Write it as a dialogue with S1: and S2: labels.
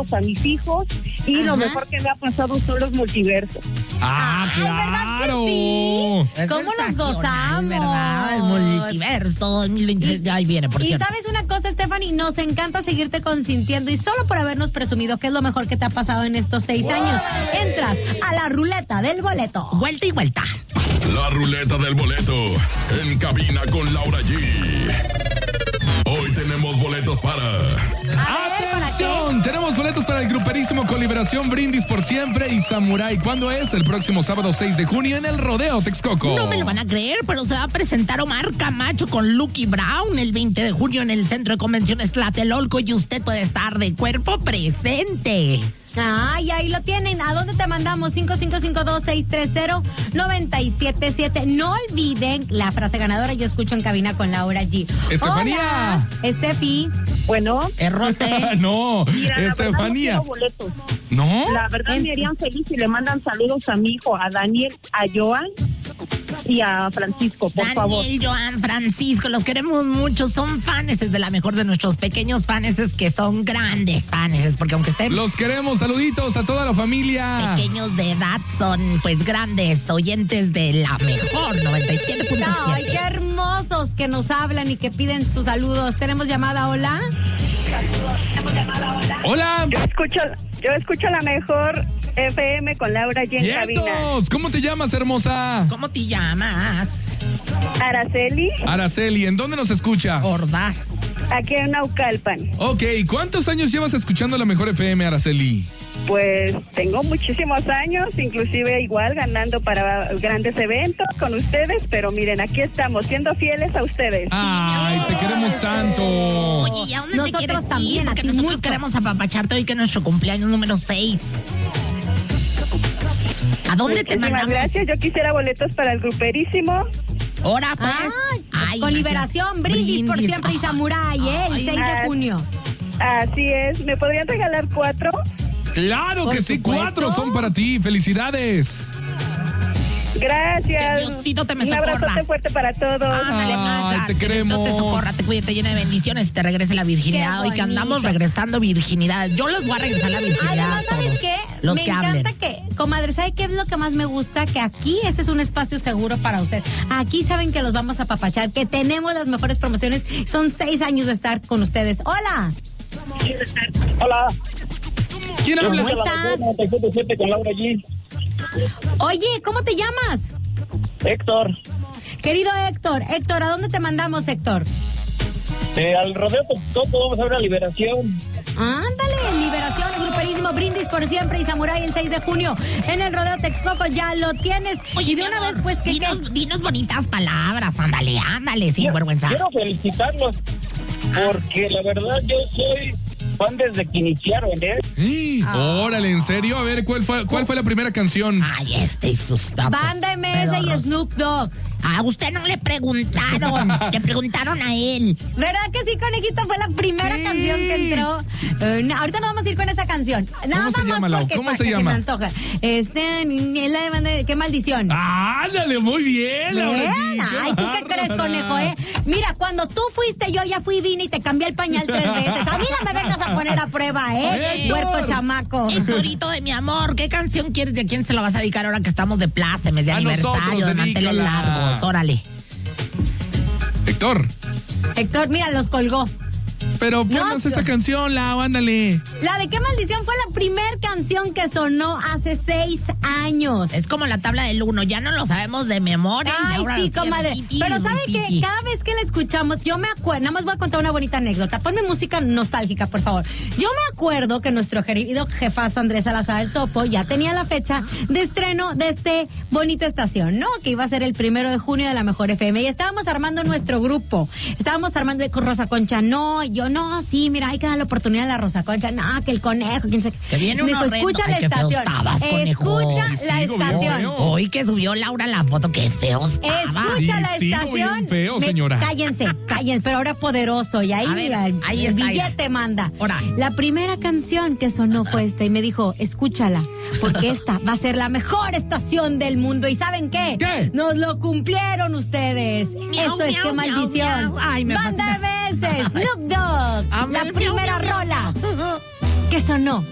S1: saludos a mis hijos y lo mejor que me ha pasado son los multiversos.
S2: ¡Claro!
S3: Sí. ¿Cómo los gozamos?
S2: ¿Verdad? El multiverso 2026 ya ahí viene, por cierto.
S3: Y sabes una cosa, Stephanie, nos encanta seguirte consintiendo y solo por habernos presumido que es lo mejor que te ha pasado en estos 6 años, entras a la ruleta del boleto.
S2: Vuelta y vuelta.
S4: La ruleta del boleto en cabina con Laura G. Hoy tenemos boletos para...
S5: ¡Atención! Tenemos boletos para el gruperísimo con Liberación, Brindis por Siempre y Samurai. ¿Cuándo es? El próximo sábado 6 de junio en el Rodeo Texcoco.
S2: No me lo van a creer, pero se va a presentar Omar Camacho con Lucky Brown el 20 de junio en el Centro de Convenciones Tlatelolco y usted puede estar de cuerpo presente.
S3: Ay, ahí lo tienen. ¿A dónde te mandamos? 5552-630-977. No olviden la frase ganadora. Yo escucho en cabina con Laura G.
S5: ¡Estefanía!
S3: Hola, Estefi.
S1: Bueno,
S2: Errote.
S5: No,
S1: mira,
S5: Estefanía.
S1: la verdad no quiero boletos.
S5: ¿No?
S1: La verdad me harían feliz si le mandan saludos a mi hijo, a Daniel, a Joan y a Francisco, por favor.
S2: Daniel, Joan, Francisco, los queremos mucho. Son fanes de la mejor de nuestros pequeños fanes que son grandes fanes, porque aunque estén
S5: Los queremos. Saluditos a toda la familia.
S2: pequeños de edad, son pues grandes oyentes de la mejor 97.7.
S3: Ay, qué hermosos que nos hablan y que piden sus saludos. Tenemos llamada, hola.
S5: Hola.
S1: Yo escucho la mejor FM con Laura G en cabina.
S5: ¡Vientos! ¿Cómo te llamas, hermosa?
S2: ¿Cómo te llamas?
S1: Araceli,
S5: Araceli, ¿en dónde nos escuchas?
S2: Ordaz.
S1: aquí en Naucalpan.
S5: Ok, ¿cuántos años llevas escuchando la mejor FM, Araceli?
S1: Pues tengo muchísimos años, inclusive igual ganando para grandes eventos con ustedes, pero miren, aquí estamos, siendo fieles a ustedes.
S5: Ay, te queremos tanto.
S2: Oye, ¿y a dónde
S3: Nosotros
S2: te quieres
S3: también,
S2: ir?
S3: a
S2: Porque
S3: ti
S2: nosotros
S3: mucho.
S2: queremos apapacharte hoy que es nuestro cumpleaños número 6. ¿A dónde te
S1: Muchísimas
S2: mandamos?
S1: gracias, yo quisiera boletos para el gruperísimo.
S2: Ahora pues.
S3: Ay, con Liberación, Brindis por Siempre y Samurai, el 6 de junio.
S1: Así es, ¿me podrían regalar 4?
S5: Claro
S3: Por
S5: que sí,
S3: supuesto.
S5: 4 son para ti. ¡Felicidades!
S1: Gracias.
S2: Que Diosito te me
S1: Un
S2: socorra.
S1: abrazote fuerte para todos.
S2: Ándale,
S5: Ay,
S2: Magda,
S5: te
S2: que
S5: queremos.
S2: Dios te socorra, te cuide, te llene de bendiciones y te regrese la virginidad.
S3: Qué
S2: Hoy que
S3: bonito.
S2: andamos regresando virginidad. Yo les voy a regresar la virginidad
S3: Además,
S2: a todos.
S3: ¿sabes qué?
S2: Los
S3: Me
S2: que
S3: encanta
S2: hablen.
S3: que, comadre, ¿sabe qué es lo que más me gusta? Que aquí este es un espacio seguro para usted. Aquí saben que los vamos a apapachar, que tenemos las mejores promociones. Son 6 años de estar con ustedes. ¡Hola!
S6: Hola.
S5: ¿Quién habla?
S3: ¿Cómo estás?
S6: 97.7 con Laura G.
S3: Oye, ¿cómo te llamas?
S6: Héctor,
S3: Querido Héctor. Héctor, ¿a dónde te mandamos, Héctor?
S6: al rodeo Texcoco vamos a ver la Liberación.
S3: Ándale, Liberación, el gruperísimo Brindis por Siempre y Samurai el 6 de junio en el Rodeo Texcoco, ya lo tienes.
S2: Oye,
S3: y de
S2: mi
S3: una
S2: amor,
S3: vez, pues, que
S2: dinos bonitas palabras, ándale, sin vergüenza.
S6: Quiero felicitarlos porque la verdad yo soy fan desde que iniciaron, ¿eh?
S5: Órale, ¿en serio? A ver, ¿cuál fue la primera canción?
S2: Ay, y sus datos.
S3: Banda MS y
S2: pedorros.
S3: Snoop Dogg.
S2: A usted no le preguntaron, le preguntaron a él.
S3: ¿Verdad que sí, conejito? Fue la primera canción que entró. Ahorita no vamos a ir con esa canción. Nada
S5: ¿Cómo se
S3: más
S5: llama, Lau?
S3: porque
S5: ¿Cómo
S3: para
S5: se
S3: que
S5: llama?
S3: me antoja. Es la de banda de- ¡Qué maldición!
S5: ¡Ándale, muy bien! Laura
S3: Bien.
S5: G,
S3: Ay, ¿tú qué crees,
S5: bárbara!
S3: conejo, Mira, cuando tú fuiste, yo ya fui, vine y te cambié el pañal 3 veces. A mí no me vengas a poner a prueba,
S2: Oye,
S3: Puerco
S5: Héctor.
S3: chamaco.
S2: Héctorito de mi amor, ¿qué canción quieres? ¿De quién se la vas a dedicar ahora que estamos de plácemes, de
S5: A
S2: aniversario,
S5: nosotros,
S2: de manteles
S5: dedícala.
S2: largos? Órale.
S5: Héctor,
S3: Héctor, mira, los colgó.
S5: pero ponnos
S3: No,
S5: esta canción, Lau, ándale.
S3: La de Qué maldición fue la primera canción que sonó hace 6 años.
S2: Es como la tabla del 1, ya no lo sabemos de memoria. y
S3: Ay,
S2: ahora
S3: sí,
S2: lo
S3: comadre.
S2: repiti,
S3: Pero ¿sabe qué?
S2: repiti.
S3: Cada vez que la escuchamos, yo me acuerdo, nada más voy a contar una bonita anécdota. Ponme música nostálgica, por favor. Yo me acuerdo que nuestro querido jefazo Andrés Salazar el Topo ya tenía la fecha de estreno de este bonita estación, ¿no? Que iba a ser el 1 de junio de la Mejor FM. Y estábamos armando nuestro grupo. Estábamos armando con Rosa Concha. No, yo no, sí, mira, hay que dar la oportunidad a la Rosa Concha. No, que el conejo, quién sabe.
S2: Que viene
S3: Me
S2: uno
S3: dijo,
S2: horrendo.
S3: escucha
S2: Ay,
S3: la
S2: qué feo
S3: estación.
S2: estabas, conejo.
S3: Escucha
S5: Sí,
S3: la
S5: sigo bien
S3: estación.
S5: feo.
S2: Hoy que subió Laura la foto, qué feo estaba.
S3: Escucha la
S5: Sí, sigo
S3: estación.
S5: bien feo, señora.
S3: Cállense, pero ahora poderoso. Y ahí,
S2: A ver,
S3: mira,
S2: ahí
S3: el
S2: está,
S3: billete manda.
S2: Ahora.
S3: La primera canción que sonó fue esta y me dijo, escúchala, porque esta va a ser la mejor estación del mundo. ¿Y saben qué?
S5: ¿Qué?
S3: Nos lo cumplieron ustedes.
S2: Miau,
S3: Esto es
S2: miau,
S3: Qué maldición.
S2: miau, miau. Ay, me
S3: Banda
S2: fascina.
S3: de veces, Snoop Dogg.
S2: Amén,
S3: La
S2: miau,
S3: primera
S2: miau, miau.
S3: rola que sonó